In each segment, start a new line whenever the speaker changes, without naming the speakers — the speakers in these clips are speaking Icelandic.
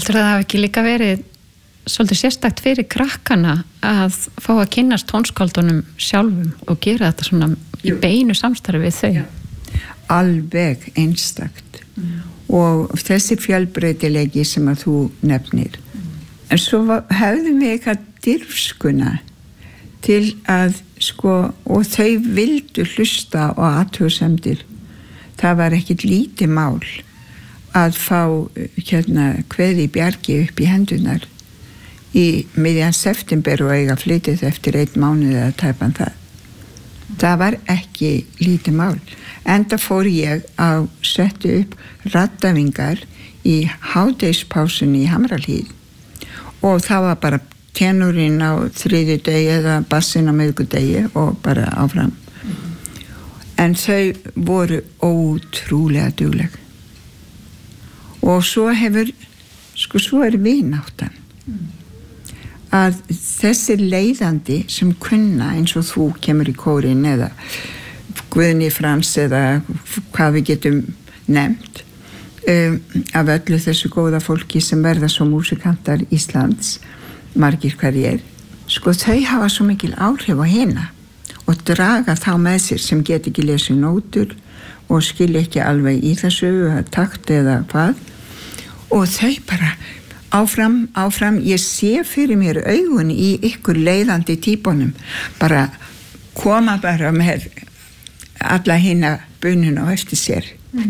Heldur það hafi ekki líka verið svolítið sérstakt fyrir krakkana að fá að kynnast tónskáldunum sjálfum og gera þetta svona í beinu samstarfi við þau?
Alveg einstakt. Og þessi fjölbreytileiki sem að þú nefnir. En svo hefðum við eitthvað dirfskuna til að og þau vildu hlusta og athugasemdir. Það var ekkert lítið mál að fá kveði Bjargi upp í hendunar í miðjan september og eiga flytið eftir 1 mánuð eða tæpan það. Það var ekki lítið mál. Enda fór ég að setja upp raddavingar í hádegspásunni í Hamrahlíð og það var bara tenorinn á þriðjudegi eða bassinn á miðvikudegi og bara áfram. En þau voru ótrúlega dugleg. Og svo svo vináttan. Að þessi leiðandi sem kunna eins og þú kemur í kórinn eða Guðni Frans eða hvað við getum nefnt af öllu þessu góða fólki sem verða svo músikantar Íslands, margir hverjir, þau hafa svo mikil áhrif á hina og draga þá með sér sem get ekki lesið nótur og skilja ekki alveg í þessu takt eða hvað og þau bara áfram, ég sé fyrir mér augun í ykkur leiðandi típunum, bara koma bara með alla hina bununa á eftir sér.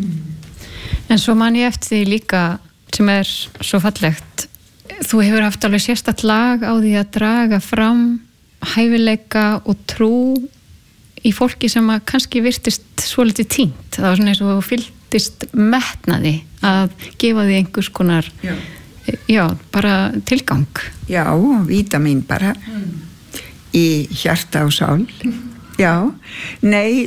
En svo man ég eftir því líka sem svo fallegt, þú hefur haft alveg sérstakt lag á því að draga fram hæfileika og trú í fólki sem að kannski virtist svolítið týnt, það var svona eins og fylltist metnaði að gefa því einhvers konar bara tilgang.
Já, vítamín bara í hjarta og sál. Já, nei,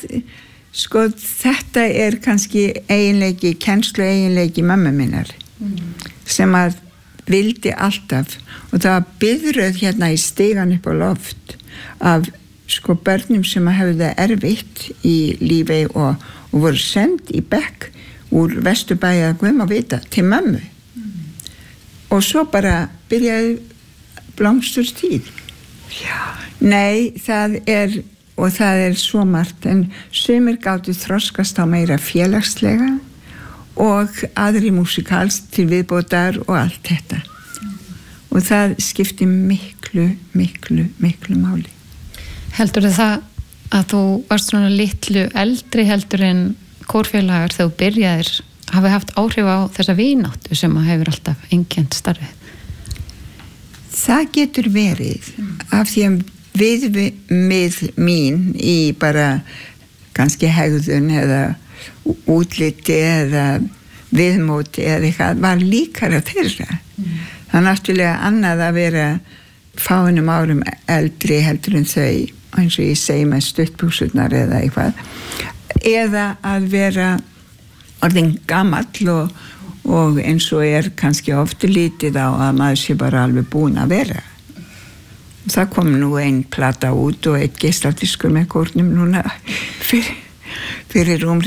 þetta kannski eiginleiki, kennslu eiginleiki mömmu minnar sem að vildi alltaf og það var biðröð hérna í stigan upp á loft af börnum sem að hefðu það erfitt í lífi og voru send í bekk úr Vesturbæi að guðum að vita til mömmu. Og svo bara byrjaði blómsturstíð. Nei, það er svo margt, en sumir gátu þroskast á meira félagslega og aðri músikalst til viðbótar og allt þetta. Og það skipti miklu máli.
Heldur það að þú varst svona litlu eldri heldur en kórfélagar þegar þú byrjaðir hafi haft áhrif á þessa vináttu sem hefur alltaf einkennt starfið?
Það getur verið af því að viðmið mín í bara kannski hegðun eða útliti eða viðmóti eða eitthvað var líkara þeirra. Það er náttúrulega annað að vera fáinum árum eldri heldur en þau, eins og ég segi með stuttbuxurnar eða eitthvað, eða að vera orðin gamall og eins og kannski ofta lítið á að maður sé bara alveg búin að vera. Það kom nú ein plata út og 1 geisladiskur með kórnum núna fyrir rúmri